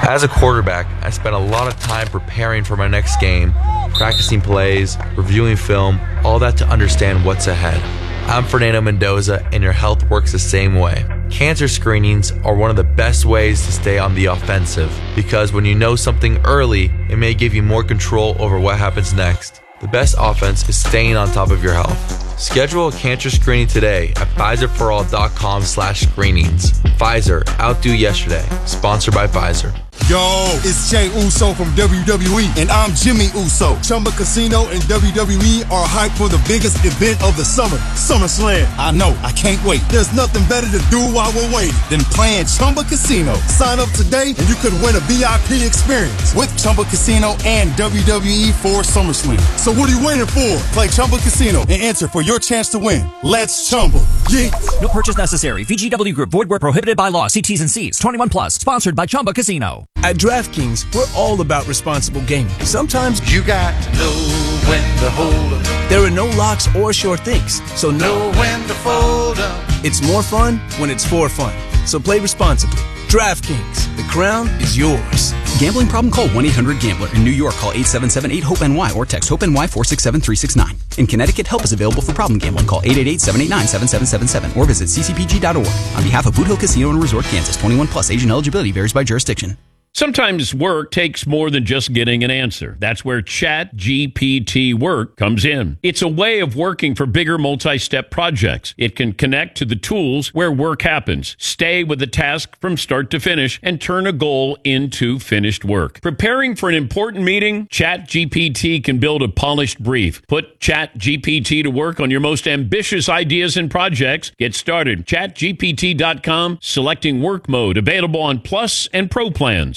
As a quarterback, I spent a lot of time preparing for my next game, practicing plays, reviewing film, all that to understand what's ahead. I'm Fernando Mendoza, and your health works the same way. Cancer screenings are one of the best ways to stay on the offensive, because when you know something early, it may give you more control over what happens next. The best offense is staying on top of your health. Schedule a cancer screening today at PfizerForAll.com/screenings. Pfizer, outdo yesterday. Sponsored by Pfizer. Yo, it's Jey Uso from WWE, and I'm Jimmy Uso. Chumba Casino and WWE are hyped for the biggest event of the summer, SummerSlam. I know, I can't wait. There's nothing better to do while we're waiting than playing Chumba Casino. Sign up today and you could win a VIP experience with Chumba Casino and WWE for SummerSlam. So what are you waiting for? Play Chumba Casino and enter for your chance to win. Let's Chumba. Yeah. No purchase necessary. VGW Group. Void where prohibited by law. See T's and C's. 21 plus. Sponsored by Chumba Casino. At DraftKings, we're all about responsible gaming. Sometimes you got to know when to hold up. There are no locks or sure things, so know when to fold up. It's more fun when it's for fun. So play responsibly. DraftKings, the crown is yours. Gambling problem? Call 1-800-GAMBLER. In New York, call 877-8-HOPE-NY or text HOPE-NY 467-369. In Connecticut, help is available for problem gambling. Call 888-789-7777 or visit ccpg.org. On behalf of Boot Hill Casino and Resort, Kansas, 21 plus. Age and eligibility varies by jurisdiction. Sometimes work takes more than just getting an answer. That's where ChatGPT Work comes in. It's a way of working for bigger multi-step projects. It can connect to the tools where work happens, stay with the task from start to finish, and turn a goal into finished work. Preparing for an important meeting? ChatGPT can build a polished brief. Put ChatGPT to work on your most ambitious ideas and projects. Get started. ChatGPT.com, selecting work mode, available on Plus and Pro plans.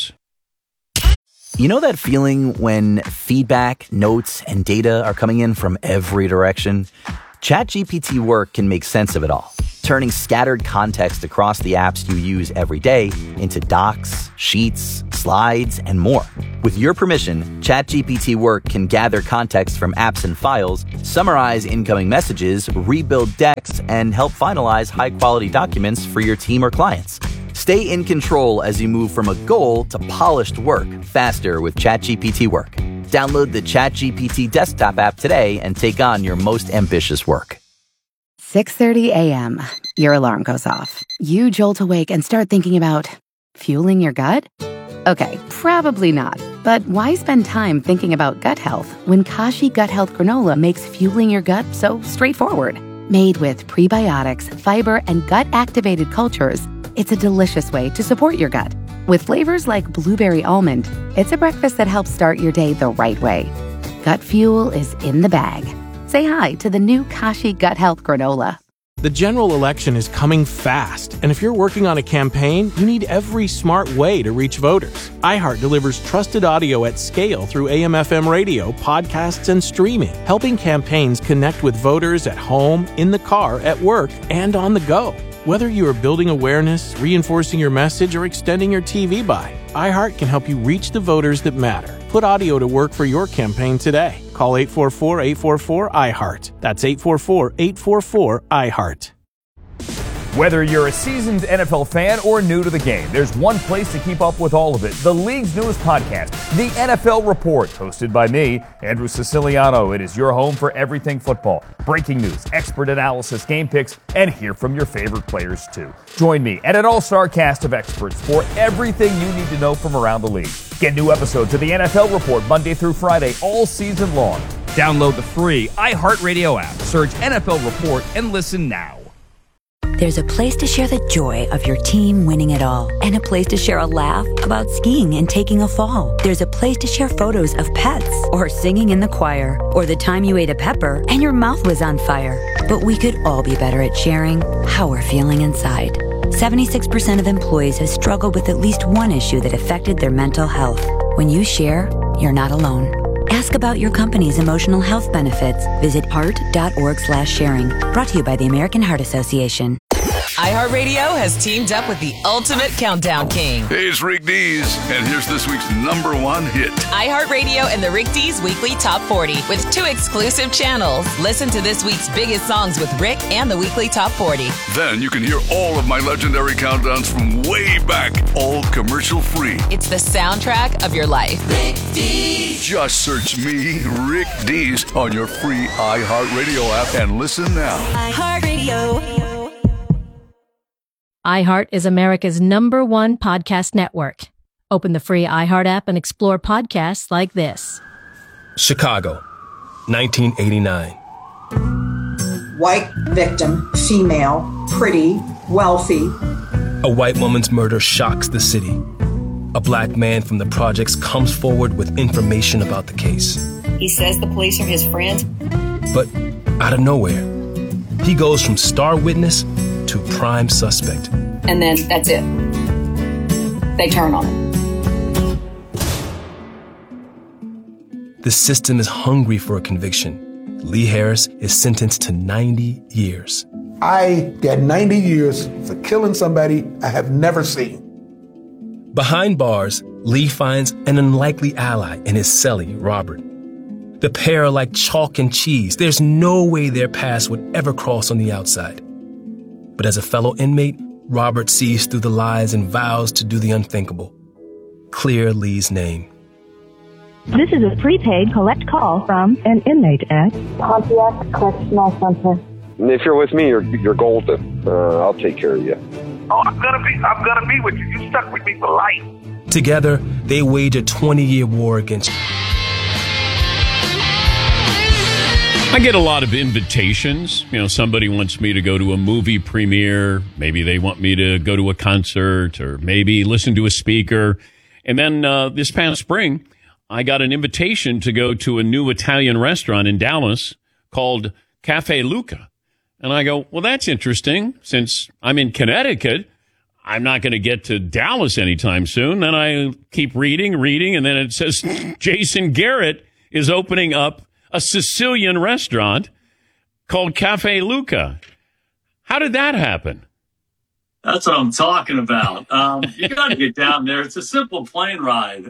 You know that feeling when feedback, notes, and data are coming in from every direction? ChatGPT Work can make sense of it all, turning scattered context across the apps you use every day into docs, sheets, slides, and more. With your permission, ChatGPT Work can gather context from apps and files, summarize incoming messages, rebuild decks, and help finalize high-quality documents for your team or clients. Stay in control as you move from a goal to polished work faster with ChatGPT Work. Download the ChatGPT desktop app today and take on your most ambitious work. 6:30 a.m. Your alarm goes off. You jolt awake and start thinking about fueling your gut? Okay, probably not. But why spend time thinking about gut health when Kashi Gut Health Granola makes fueling your gut so straightforward? Made with prebiotics, fiber, and gut-activated cultures, it's a delicious way to support your gut. With flavors like blueberry almond, it's a breakfast that helps start your day the right way. Gut fuel is in the bag. Say hi to the new Kashi Gut Health Granola. The general election is coming fast, and if you're working on a campaign, you need every smart way to reach voters. iHeart delivers trusted audio at scale through AM/FM radio, podcasts, and streaming, helping campaigns connect with voters at home, in the car, at work, and on the go. Whether you are building awareness, reinforcing your message, or extending your TV buy, iHeart can help you reach the voters that matter. Put audio to work for your campaign today. Call 844-844-iHeart. That's 844-844-iHeart. Whether you're a seasoned NFL fan or new to the game, there's one place to keep up with all of it. The league's newest podcast, The NFL Report, hosted by me, Andrew Siciliano. It is your home for everything football. Breaking news, expert analysis, game picks, and hear from your favorite players too. Join me and an all-star cast of experts for everything you need to know from around the league. Get new episodes of The NFL Report Monday through Friday all season long. Download the free iHeartRadio app. Search NFL Report and listen now. There's a place to share the joy of your team winning it all, and a place to share a laugh about skiing and taking a fall. There's a place to share photos of pets, or singing in the choir, or the time you ate a pepper and your mouth was on fire. But we could all be better at sharing how we're feeling inside. 76% of employees have struggled with at least one issue that affected their mental health. When you share, you're not alone. Ask about your company's emotional health benefits. Visit heart.org/sharing. Brought to you by the American Heart Association. iHeartRadio has teamed up with the ultimate countdown king. Hey, it's Rick Dees, and here's this week's #1 hit. iHeartRadio and the Rick Dees Weekly Top 40 with 2 exclusive channels. Listen to this week's biggest songs with Rick and the Weekly Top 40. Then you can hear all of my legendary countdowns from way back, all commercial free. It's the soundtrack of your life. Rick Dees. Just search me, Rick Dees, on your free iHeartRadio app and listen now. iHeartRadio. iHeart is America's #1 podcast network. Open the free iHeart app and explore podcasts like this. Chicago, 1989. White victim, female, pretty, wealthy. A white woman's murder shocks the city. A black man from the projects comes forward with information about the case. He says the police are his friends. But out of nowhere, he goes from star witness to prime suspect. And then that's it. They turn on him. The system is hungry for a conviction. Lee Harris is sentenced to 90 years. I got 90 years for killing somebody I have never seen. Behind bars, Lee finds an unlikely ally in his cellie, Robert. The pair are like chalk and cheese. There's no way their paths would ever cross on the outside. But as a fellow inmate, Robert sees through the lies and vows to do the unthinkable. Clear Lee's name. This is a prepaid collect call from an inmate at Pontiac Correctional Center. If you're with me, you're golden. I'll take care of you. Oh, I'm gonna be with you. You stuck with me for life. Together, they wage a 20-year war against. I get a lot of invitations. You know, somebody wants me to go to a movie premiere. Maybe they want me to go to a concert or maybe listen to a speaker. And then this past spring, I got an invitation to go to a new Italian restaurant in Dallas called Cafe Luca. And I go, well, that's interesting. Since I'm in Connecticut, I'm not going to get to Dallas anytime soon. Then I keep reading, and then it says Jason Garrett is opening up a Sicilian restaurant called Cafe Luca. How did that happen? That's what I'm talking about. You got to get down there. It's a simple plane ride.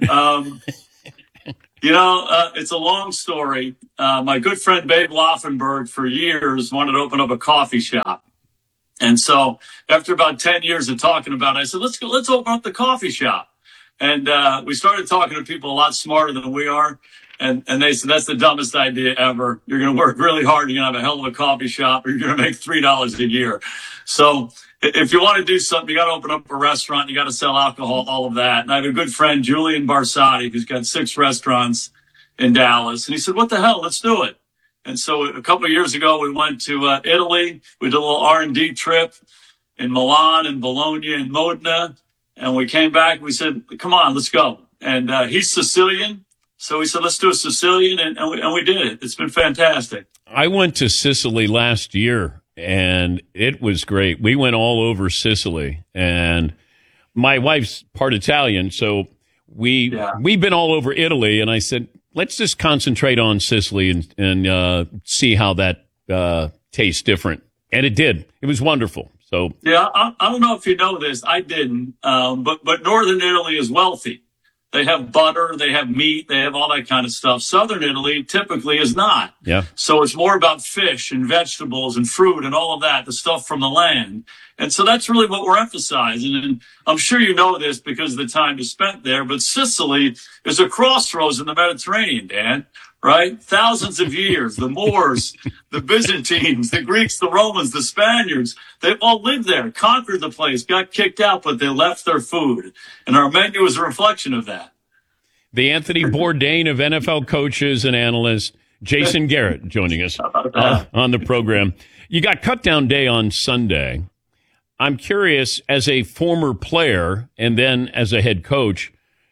It's a long story. My good friend Babe Laufenberg for years wanted to open up a coffee shop. And so after about 10 years of talking about it, I said, let's open up the coffee shop. And we started talking to people a lot smarter than we are. And they said, that's the dumbest idea ever. You're going to work really hard. You're going to have a hell of a coffee shop, or you're going to make $3 a year. So if you want to do something, you got to open up a restaurant. You got to sell alcohol, all of that. And I have a good friend, Julian Barsotti, who's got 6 restaurants in Dallas. And he said, what the hell? Let's do it. And so a couple of years ago, we went to Italy. We did a little R&D trip in Milan and Bologna and Modena. And we came back. We said, come on, let's go. And he's Sicilian. So we said, let's do a Sicilian. And we did it. It's been fantastic. I went to Sicily last year, and it was great. We went all over Sicily. And my wife's part Italian, so we've been all over Italy. And I said, let's just concentrate on Sicily and see how that tastes different. And it did. It was wonderful. So yeah, I don't know if you know this. I didn't. But Northern Italy is wealthy. They have butter, they have meat, they have all that kind of stuff. Southern Italy typically is not. Yeah. So it's more about fish and vegetables and fruit and all of that, the stuff from the land. And so that's really what we're emphasizing. And I'm sure you know this because of the time you spent there, but Sicily is a crossroads in the Mediterranean, Dan, right? Thousands of years, the Moors, the Byzantines, the Greeks, the Romans, the Spaniards, they've all lived there, conquered the place, got kicked out, but they left their food. And our menu is a reflection of that. The Anthony Bourdain of NFL coaches and analysts, Jason Garrett, joining us on the program. You got cut down day on Sunday. I'm curious, as a former player and then as a head coach,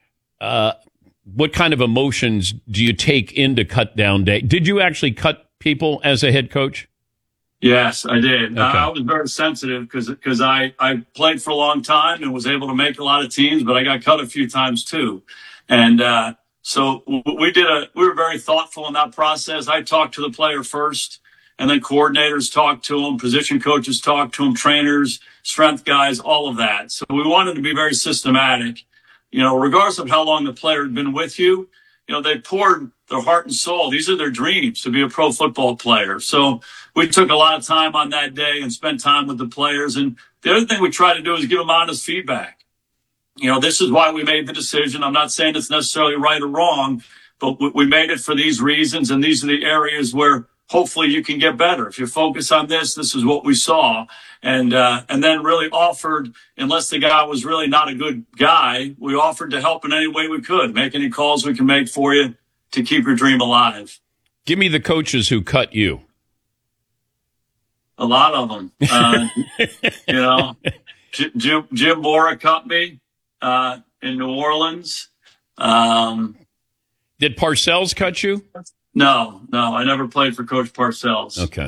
what kind of emotions do you take into cut down day? Did you actually cut people as a head coach? Yes, I did. Okay. I was very sensitive because I played for a long time and was able to make a lot of teams, but I got cut a few times too. And so we were very thoughtful in that process. I talked to the player first, and then coordinators talked to him, position coaches talked to him, trainers, strength guys, all of that. So we wanted to be very systematic. You know, regardless of how long the player had been with you, they poured their heart and soul. These are their dreams, to be a pro football player. So we took a lot of time on that day and spent time with the players. And the other thing we try to do is give them honest feedback. this is why we made the decision. I'm not saying it's necessarily right or wrong, but we made it for these reasons, and these are the areas where hopefully you can get better. If you focus on this is what we saw. And then really offered, unless the guy was really not a good guy, we offered to help in any way we could, make any calls we can make for you to keep your dream alive. Give me the coaches who cut you. A lot of them. Jim Mora cut me in New Orleans. Did Parcells cut you? No, I never played for Coach Parcells. Okay.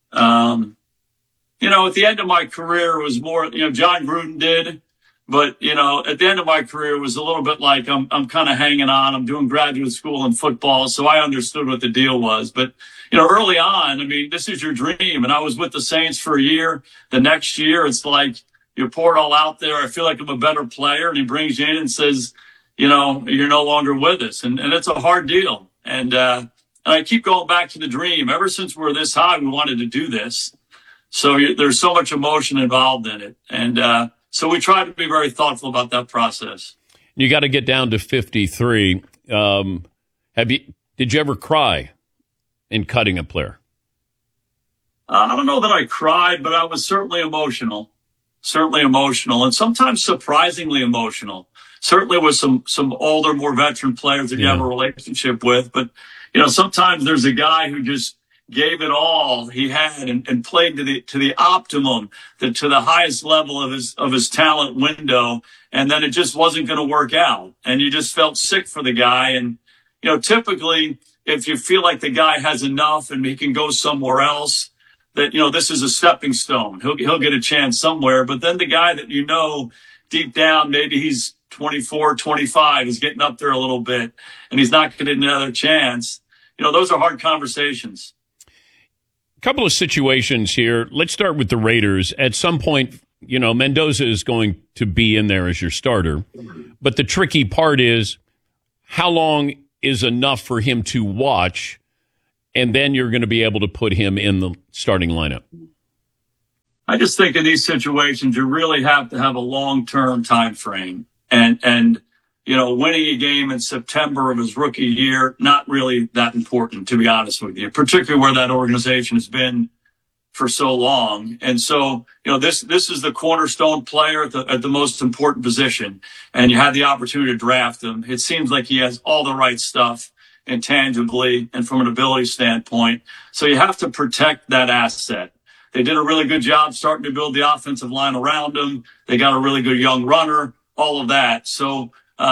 At the end of my career, it was more, John Gruden did. But, at the end of my career, it was a little bit like I'm kind of hanging on. I'm doing graduate school in football, so I understood what the deal was. But, early on, this is your dream. And I was with the Saints for a year. The next year, it's like you pour it all out there. I feel like I'm a better player. And he brings you in and says, you're no longer with us. And it's a hard deal. And I keep going back to the dream. Ever since we're this high, we wanted to do this. So there's so much emotion involved in it. And so we try to be very thoughtful about that process. You got to get down to 53. Did you ever cry in cutting a player? I don't know that I cried, but I was certainly emotional. And sometimes surprisingly emotional. Certainly with some older, more veteran players that you have a relationship with. But, sometimes there's a guy who just gave it all he had and played to the optimum, to the highest level of his talent window. And then it just wasn't going to work out. And you just felt sick for the guy. And, typically if you feel like the guy has enough and he can go somewhere else, that, this is a stepping stone. He'll get a chance somewhere. But then the guy that deep down, maybe he's 24, 25, is getting up there a little bit and he's not getting another chance. Those are hard conversations. A couple of situations here. Let's start with the Raiders. At some point, Mendoza is going to be in there as your starter. But the tricky part is how long is enough for him to watch, and then you're going to be able to put him in the starting lineup? I just think in these situations, you really have to have a long-term time frame. And winning a game in September of his rookie year, not really that important, to be honest with you, particularly where that organization has been for so long. And so, this is the cornerstone player at the most important position, and you had the opportunity to draft him. It seems like he has all the right stuff intangibly and from an ability standpoint. So you have to protect that asset. They did a really good job starting to build the offensive line around him. They got a really good young runner, all of that. So,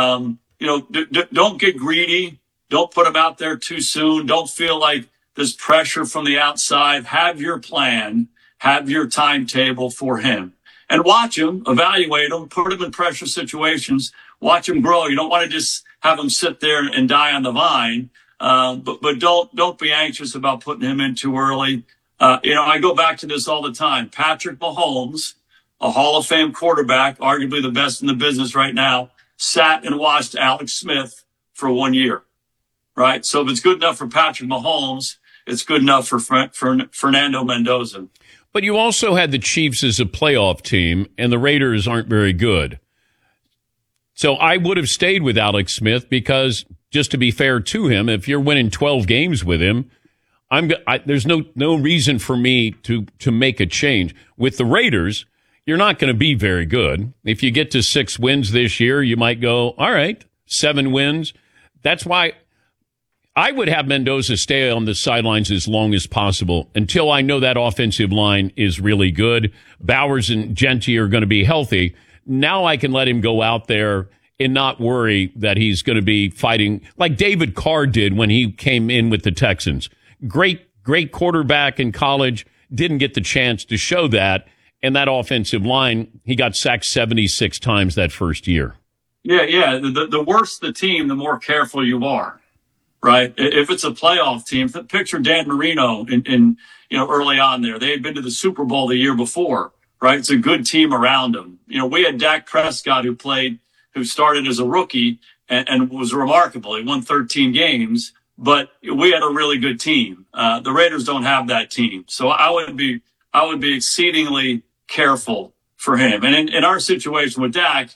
don't get greedy. Don't put him out there too soon. Don't feel like there's pressure from the outside. Have your plan. Have your timetable for him. And watch him, evaluate him, put him in pressure situations, watch him grow. You don't want to just have him sit there and die on the vine. But don't be anxious about putting him in too early. I go back to this all the time. Patrick Mahomes, a Hall of Fame quarterback, arguably the best in the business right now, sat and watched Alex Smith for 1 year, right? So if it's good enough for Patrick Mahomes, it's good enough for Fernando Mendoza. But you also had the Chiefs as a playoff team, and the Raiders aren't very good. So I would have stayed with Alex Smith because, just to be fair to him, if you're winning 12 games with him, there's no reason for me to make a change. With the Raiders, you're not going to be very good. If you get to 6 wins this year, you might go, all right, 7 wins. That's why I would have Mendoza stay on the sidelines as long as possible until I know that offensive line is really good. Bowers and Genty are going to be healthy. Now I can let him go out there and not worry that he's going to be fighting like David Carr did when he came in with the Texans. Great quarterback in college, didn't get the chance to show that. And that offensive line, he got sacked 76 times that first year. Yeah. The worse the team, the more careful you are, right? If it's a playoff team, picture Dan Marino in early on there. They had been to the Super Bowl the year before, right? It's a good team around them. We had Dak Prescott who started as a rookie and was remarkable. He won 13 games, but we had a really good team. The Raiders don't have that team. So I would be exceedingly careful for him. And in our situation with Dak,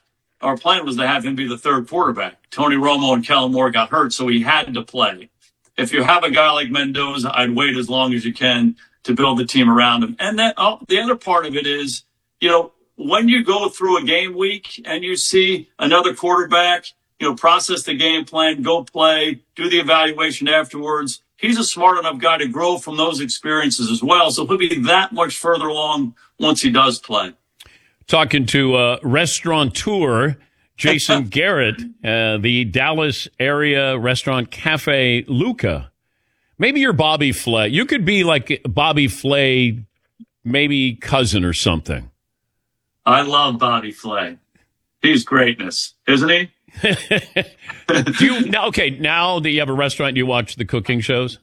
our plan was to have him be the third quarterback. Tony Romo and Kellen Moore got hurt, so he had to play. If you have a guy like Mendoza, I'd wait as long as you can to build the team around him. And then the other part of it is, when you go through a game week and you see another quarterback, process the game plan, go play, do the evaluation afterwards, he's a smart enough guy to grow from those experiences as well. So he'll be that much further along once he does play. Talking to restaurateur Jason Garrett, the Dallas area restaurant Cafe Luca. Maybe you're Bobby Flay. You could be like Bobby Flay, maybe cousin or something. I love Bobby Flay. He's greatness, isn't he? Now that you have a restaurant, do you watch the cooking shows?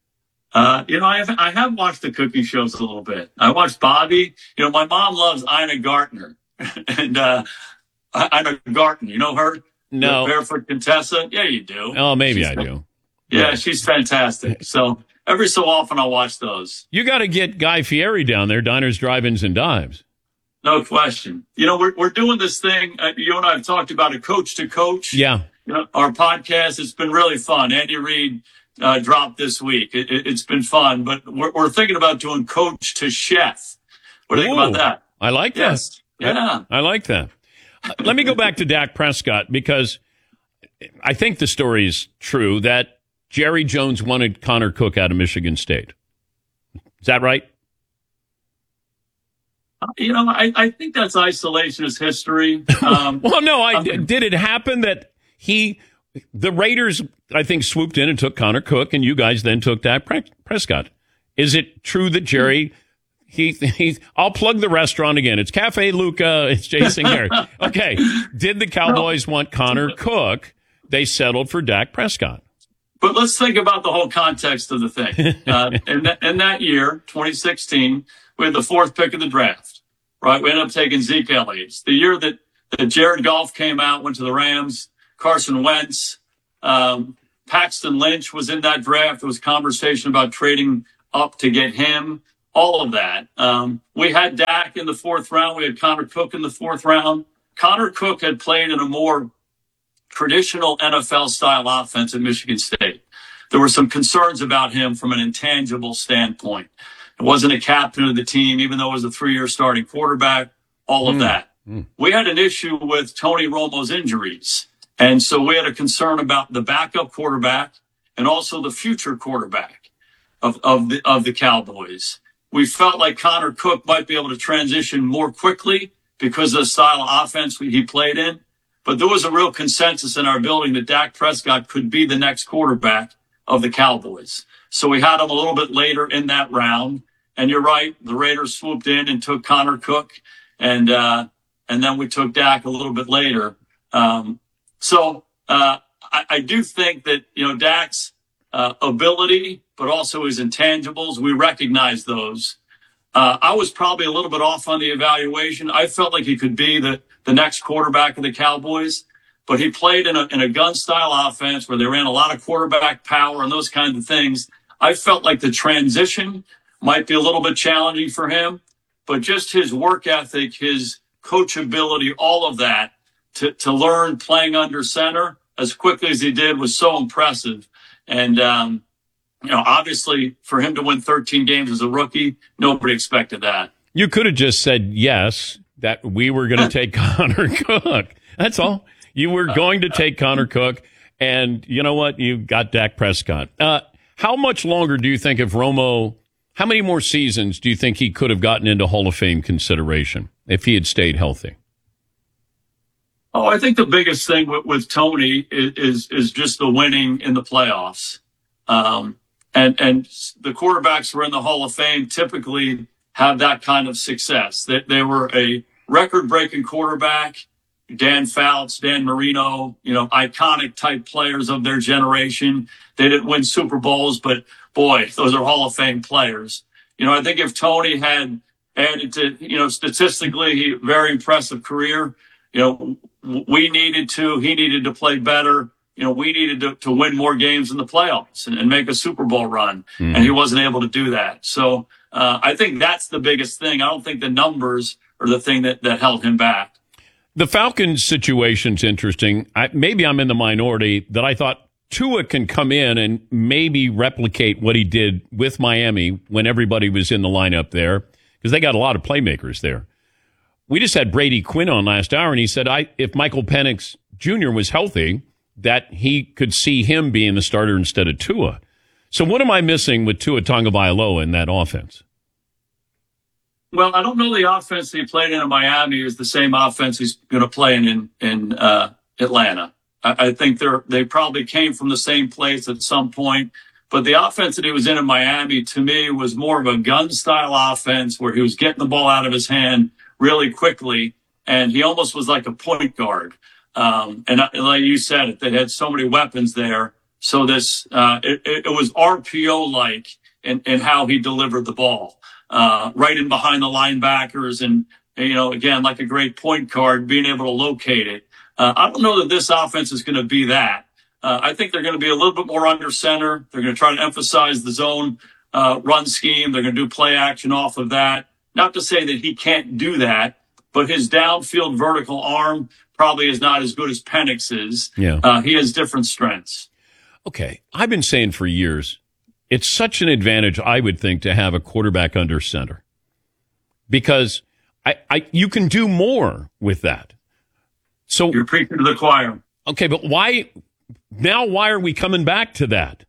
I have watched the cooking shows a little bit. I watched Bobby. My mom loves Ina Gartner. And Ina Gartner, you know her? No. The Barefoot Contessa? Yeah, you do. Oh, maybe I do. Yeah, she's fantastic. So every so often I'll watch those. You got to get Guy Fieri down there, Diners, Drive-Ins, and Dives. No question. We're doing this thing. You and I have talked about it, Coach to Coach. Yeah. Our podcast, it's been really fun. Andy Reid dropped this week. It's been fun, but we're thinking about doing Coach to Chef. What do you think about that? I like that. Yes. Yeah. I like that. Let me go back to Dak Prescott, because I think the story is true that Jerry Jones wanted Connor Cook out of Michigan State. Is that right? I think that's isolationist history. Well, no, did it happen that the Raiders, I think, swooped in and took Connor Cook, and you guys then took Dak Prescott? Is it true that Jerry, I'll plug the restaurant again. It's Cafe Luca. It's Jason Garrett. Okay. Did the Cowboys want Connor Cook? They settled for Dak Prescott. But let's think about the whole context of the thing. In that year, 2016, we had the fourth pick of the draft, right? We ended up taking Zeke Elliott. The year that Jared Goff came out, went to the Rams, Carson Wentz, Paxton Lynch was in that draft. There was conversation about trading up to get him, all of that. We had Dak in the fourth round. We had Connor Cook in the fourth round. Connor Cook had played in a more traditional NFL-style offense at Michigan State. There were some concerns about him from an intangible standpoint. It wasn't a captain of the team, even though it was a 3-year starting quarterback, all of that. We had an issue with Tony Romo's injuries. And so we had a concern about the backup quarterback and also the future quarterback of the Cowboys. We felt like Connor Cook might be able to transition more quickly because of the style of offense he played in. But there was a real consensus in our building that Dak Prescott could be the next quarterback of the Cowboys. So we had him a little bit later in that round. And you're right, the Raiders swooped in and took Connor Cook, and then we took Dak a little bit later. So I do think that, Dak's ability, but also his intangibles, we recognize those. I was probably a little bit off on the evaluation. I felt like he could be the next quarterback of the Cowboys, but he played in a gun-style offense where they ran a lot of quarterback power and those kinds of things. I felt like the transition might be a little bit challenging for him, but just his work ethic, his coachability, all of that, to learn playing under center as quickly as he did was so impressive. And, obviously for him to win 13 games as a rookie, nobody expected that. You could have just said yes, that we were going to take Connor Cook. That's all. You were going to take Connor Cook, and you know what? You got Dak Prescott. How much longer do you think if Romo, how many more seasons do you think he could have gotten into Hall of Fame consideration if he had stayed healthy? Oh, I think the biggest thing with Tony is just the winning in the playoffs. And the quarterbacks who are in the Hall of Fame typically have that kind of success. They were a record-breaking quarterback, Dan Fouts, Dan Marino, iconic type players of their generation. They didn't win Super Bowls, but boy, those are Hall of Fame players. I think if Tony had added to, statistically, very impressive career, he needed to play better. We needed to win more games in the playoffs and make a Super Bowl run. And he wasn't able to do that. So I think that's the biggest thing. I don't think the numbers are the thing that held him back. The Falcons situation's interesting. Maybe I'm in the minority that I thought Tua can come in and maybe replicate what he did with Miami when everybody was in the lineup there, because they got a lot of playmakers there. We just had Brady Quinn on last hour, and he said if Michael Penix Jr. was healthy, that he could see him being the starter instead of Tua. So what am I missing with Tua Tagovailoa in that offense? Well, I don't know the offense that he played in Miami is the same offense he's going to play in Atlanta. I think they probably came from the same place at some point. But the offense that he was in Miami, to me, was more of a gun-style offense where he was getting the ball out of his hand really quickly, and he almost was like a point guard. And like you said, they had so many weapons there. So it was RPO-like in how he delivered the ball, right in behind the linebackers, and again, like a great point guard, being able to locate it. I don't know that this offense is going to be that. I think they're going to be a little bit more under center. They're going to try to emphasize the zone run scheme. They're going to do play action off of that. Not to say that he can't do that, but his downfield vertical arm probably is not as good as Penix's. Yeah. He has different strengths. Okay. I've been saying for years, it's such an advantage, I would think, to have a quarterback under center, because you can do more with that. So you're preaching to the choir. Okay, but why are we coming back to that?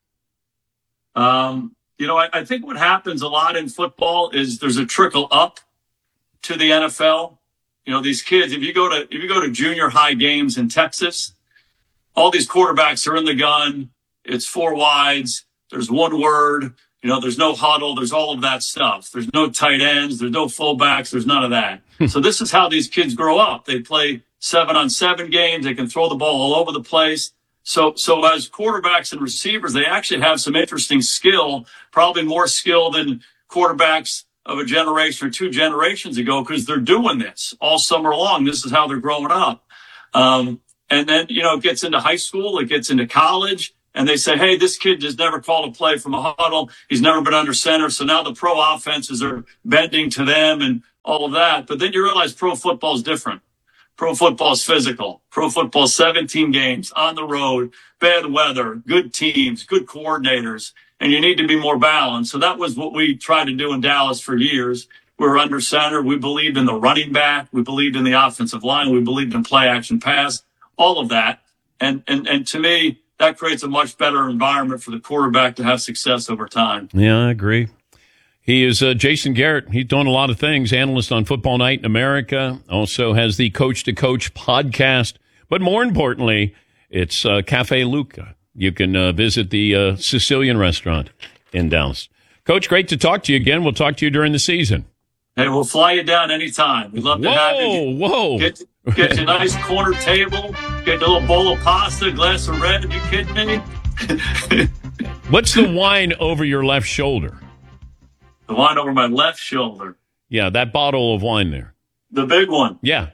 I think what happens a lot in football is there's a trickle up to the NFL. These kids, if you go to junior high games in Texas, all these quarterbacks are in the gun. It's 4 wides. There's one word. There's no huddle. There's all of that stuff. There's no tight ends. There's no fullbacks. There's none of that. So this is how these kids grow up. They play 7-on-7 games. They can throw the ball all over the place. So as quarterbacks and receivers, they actually have some interesting skill, probably more skill than quarterbacks of a generation or 2 generations ago, because they're doing this all summer long. This is how they're growing up. And then, it gets into high school, it gets into college, and they say, hey, this kid has never called a play from a huddle. He's never been under center. So now the pro offenses are bending to them and all of that. But then you realize pro football is different. Pro football is physical. Pro football is 17 games on the road, bad weather, good teams, good coordinators, and you need to be more balanced. So that was what we tried to do in Dallas for years. We were under center. We believed in the running back. We believed in the offensive line. We believed in play action pass, all of that. And to me, that creates a much better environment for the quarterback to have success over time. Yeah, I agree. He is Jason Garrett. He's doing a lot of things. Analyst on Football Night in America. Also has the Coach to Coach podcast. But more importantly, it's Cafe Luca. You can visit the Sicilian restaurant in Dallas. Coach, great to talk to you again. We'll talk to you during the season. Hey, we'll fly you down anytime. We'd love to have you. Whoa. Get you a nice corner table, get a little bowl of pasta, a glass of red. Are you kidding me? What's the wine over your left shoulder? The wine over my left shoulder. Yeah, that bottle of wine there. The big one. Yeah.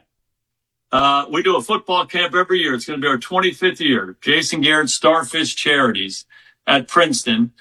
We do a football camp every year. It's going to be our 25th year. Jason Garrett Starfish Charities at Princeton.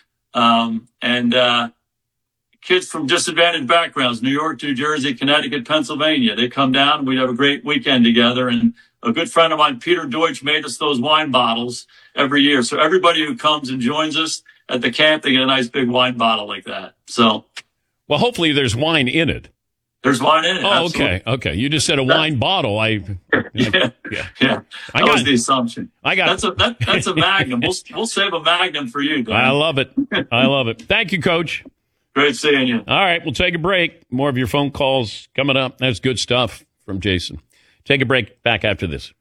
Kids from disadvantaged backgrounds, New York, New Jersey, Connecticut, Pennsylvania, they come down. We have a great weekend together. And a good friend of mine, Peter Deutsch, made us those wine bottles every year. So everybody who comes and joins us at the camp, they get a nice big wine bottle like that. So, well, hopefully there's wine in it. There's wine in it. Oh, absolutely. Okay. You just said a wine bottle. Yeah. That was the assumption. That's a Magnum. We'll save a Magnum for you, Dan. I love it. Thank you, Coach. Great seeing you. All right, we'll take a break. More of your phone calls coming up. That's good stuff from Jason. Take a break. Back after this.